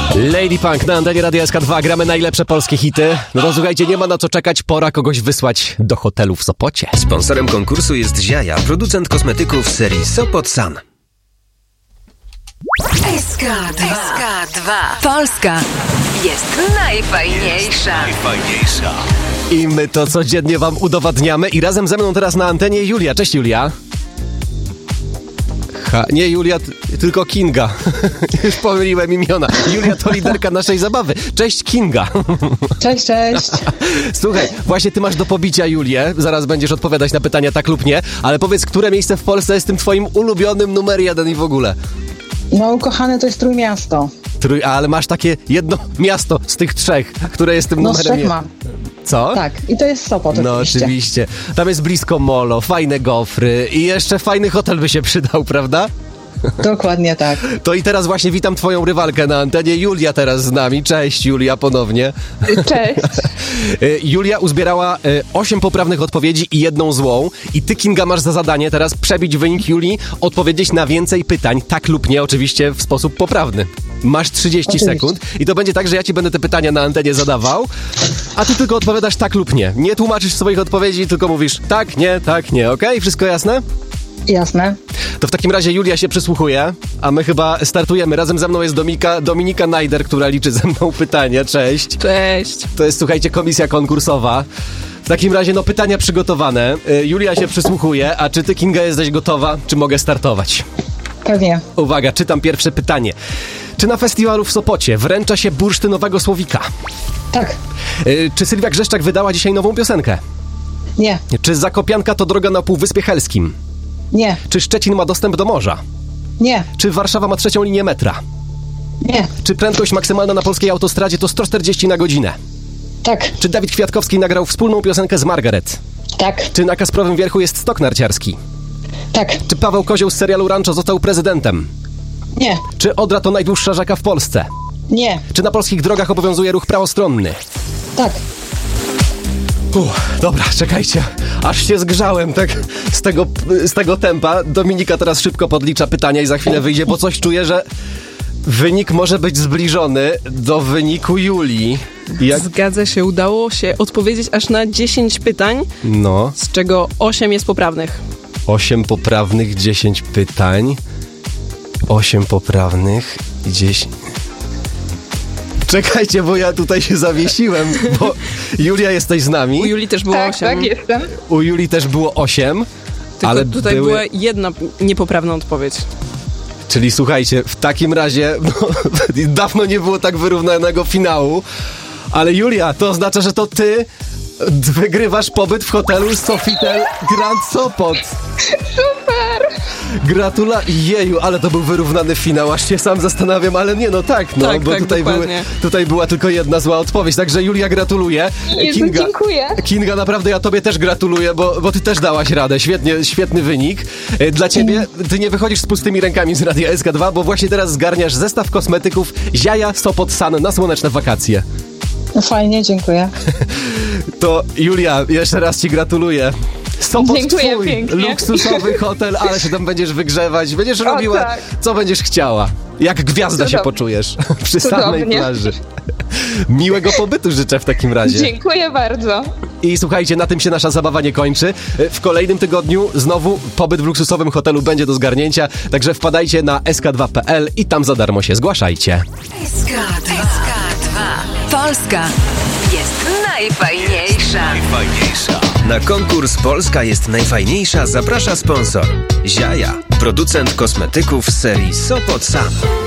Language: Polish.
Lady Punk na antenie Radia SK2. Gramy najlepsze polskie hity. No to słuchajcie, nie ma na co czekać. Pora kogoś wysłać do hotelu w Sopocie. Sponsorem konkursu jest Ziaja, producent kosmetyków serii Sopot San. SK2. Polska jest najfajniejsza. I my to codziennie wam udowadniamy. I razem ze mną teraz na antenie Julia. Cześć, Julia. Nie Julia, tylko Kinga. Już pomyliłem imiona. Julia to liderka naszej zabawy. Cześć, Kinga. Cześć. Słuchaj, właśnie ty masz do pobicia Julię. Zaraz będziesz odpowiadać na pytania tak lub nie. Ale powiedz, które miejsce w Polsce jest tym twoim ulubionym numer 1 i w ogóle? No, ukochane to jest Trójmiasto. Ale masz takie jedno miasto z tych trzech, które jest tym numerem 1. mam. Co? Tak, i to jest Sopot No oczywiście. Tam jest blisko molo, fajne gofry i jeszcze fajny hotel by się przydał, prawda? Dokładnie tak. To i teraz właśnie witam twoją rywalkę na antenie. Julia teraz z nami. Cześć, Julia, ponownie. Cześć. Julia uzbierała 8 poprawnych odpowiedzi i 1 złą. I ty, Kinga, masz za zadanie teraz przebić wynik Julii, odpowiedzieć na więcej pytań, tak lub nie, oczywiście w sposób poprawny. Masz 30 sekund i to będzie tak, że ja ci będę te pytania na antenie zadawał, a ty tylko odpowiadasz tak lub nie. Nie tłumaczysz swoich odpowiedzi, tylko mówisz tak, nie, okej? Wszystko jasne? Jasne. To w takim razie Julia się przysłuchuje, a my chyba startujemy. Razem ze mną jest Dominika Najder, która liczy ze mną pytania. Cześć. Cześć. To jest, słuchajcie, komisja konkursowa. W takim razie, pytania przygotowane. Julia się przysłuchuje, a czy ty, Kinga, jesteś gotowa? Czy mogę startować? Pewnie. Uwaga, czytam pierwsze pytanie. Czy na festiwalu w Sopocie wręcza się bursztynowego słowika? Tak. Czy Sylwia Grzeszczak wydała dzisiaj nową piosenkę? Nie. Czy Zakopianka to droga na Półwyspie Helskim? Nie. Czy Szczecin ma dostęp do morza? Nie. Czy Warszawa ma 3. linię metra? Nie. Czy prędkość maksymalna na polskiej autostradzie to 140 na godzinę? Tak. Czy Dawid Kwiatkowski nagrał wspólną piosenkę z Margaret? Tak. Czy na Kasprowym Wierchu jest stok narciarski? Tak. Czy Paweł Kozioł z serialu Rancho został prezydentem? Nie. Czy Odra to najdłuższa rzeka w Polsce? Nie. Czy na polskich drogach obowiązuje ruch prawostronny? Tak. Dobra, czekajcie, aż się zgrzałem tak z tego tempa. Dominika teraz szybko podlicza pytania i za chwilę wyjdzie, bo coś czuję, że wynik może być zbliżony do wyniku Julii. Zgadza się, udało się odpowiedzieć aż na 10 pytań, No. z czego 8 jest poprawnych. 8 poprawnych, 10 pytań. 8 poprawnych i 10... Czekajcie, bo ja tutaj się zawiesiłem, bo Julia, jesteś z nami. U Julii też było 8. Tak, jestem. U Julii też było 8. Tylko ale tutaj była jedna niepoprawna odpowiedź. Czyli słuchajcie, w takim razie dawno nie było tak wyrównanego finału, ale Julia, to oznacza, że to ty wygrywasz pobyt w hotelu Sofitel Grand Sopot. Super! Jeju, ale to był wyrównany finał, aż się sam zastanawiam, ale nie, Tak, bo tutaj była tylko jedna zła odpowiedź, także Julia, gratuluję. Jezu, dziękuję. Kinga, naprawdę ja tobie też gratuluję, bo ty też dałaś radę, świetny wynik. Dla ciebie, ty nie wychodzisz z pustymi rękami z Radia SK2, bo właśnie teraz zgarniasz zestaw kosmetyków Ziaja Sopot San na słoneczne wakacje. No fajnie, dziękuję. To Julia, jeszcze raz ci gratuluję. Sopot Dziękuję twój, pięknie. luksusowy hotel, ale się tam będziesz wygrzewać, będziesz robiła tak. co będziesz chciała. Jak gwiazda się poczujesz przy samej plaży. Miłego pobytu życzę w takim razie. Dziękuję bardzo. I słuchajcie, na tym się nasza zabawa nie kończy. W kolejnym tygodniu znowu pobyt w luksusowym hotelu będzie do zgarnięcia, także wpadajcie na sk2.pl i tam za darmo się zgłaszajcie. SK2. Polska jest najfajniejsza. Na konkurs Polska jest najfajniejsza zaprasza sponsor Ziaja, producent kosmetyków z serii Sopot San.